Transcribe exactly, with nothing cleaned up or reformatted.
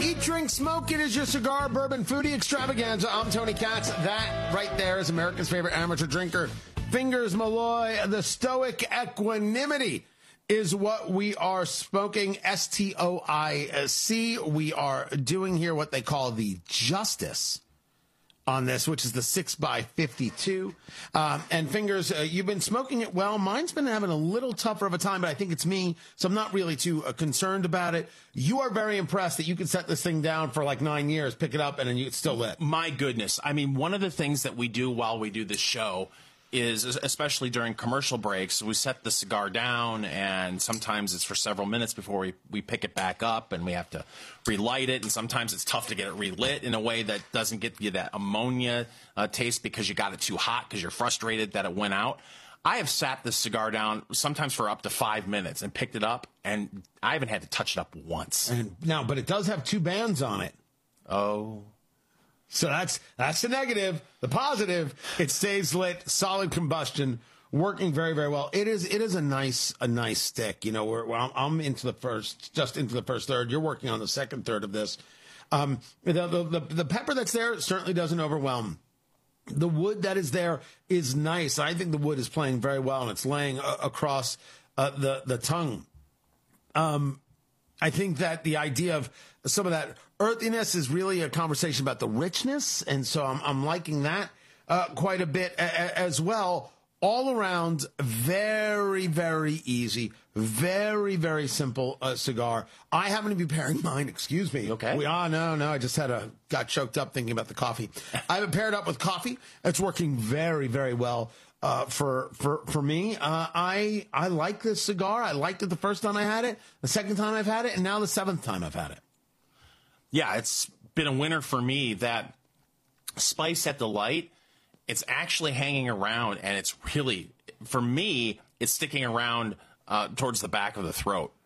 Eat, drink, smoke. It is your cigar, bourbon, foodie extravaganza. I'm Tony Katz. That right there is America's favorite amateur drinker, Fingers Malloy. The Stoic Equanimity is what we are smoking, S T O I C. We are doing here what they call the Justice on this, which is the six by fifty-two. Um, and Fingers, uh, you've been smoking it well. Mine's been having a little tougher of a time, but I think it's me, so I'm not really too uh, concerned about it. You are very impressed that you could set this thing down for like nine years, pick it up, and then you, it's still lit. My goodness. I mean, one of the things that we do while we do this show is, especially during commercial breaks, we set the cigar down, and sometimes it's for several minutes before we, we pick it back up, and we have to relight it, and sometimes it's tough to get it relit in a way that doesn't get you that ammonia uh, taste because you got it too hot because you're frustrated that it went out. I have sat this cigar down sometimes for up to five minutes and picked it up, and I haven't had to touch it up once. And now, but it does have two bands on it. Oh. So that's that's the negative. The positive, it stays lit, solid combustion, working very, very well. It is it is a nice a nice stick. You know, we're, well, I'm into the first, just into the first third. You're working on the second third of this. Um, the, the the the pepper that's there certainly doesn't overwhelm. The wood that is there is nice. I think the wood is playing very well, and it's laying uh, across uh, the the tongue. Um, I think that the idea of some of that earthiness is really a conversation about the richness, and so I'm, I'm liking that uh, quite a bit a, a, as well. All around, very, very easy, very, very simple uh, cigar. I happen to be pairing mine. Excuse me. Okay. We, oh no, no. I just had a got choked up thinking about the coffee. I have it paired up with coffee. It's working very, very well. Uh, for for for me, uh, I I like this cigar. I liked it the first time I had it, the second time I've had it, and now the seventh time I've had it. Yeah, it's been a winner for me. That spice at the light, it's actually hanging around, and it's really, for me, it's sticking around uh, towards the back of the throat.